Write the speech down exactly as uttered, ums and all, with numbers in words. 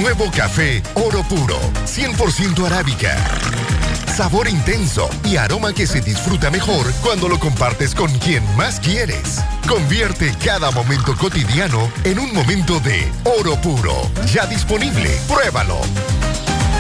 Nuevo café Oro Puro, cien por ciento arábica. Sabor intenso y aroma que se disfruta mejor cuando lo compartes con quien más quieres. Convierte cada momento cotidiano en un momento de oro puro. Ya disponible. Pruébalo.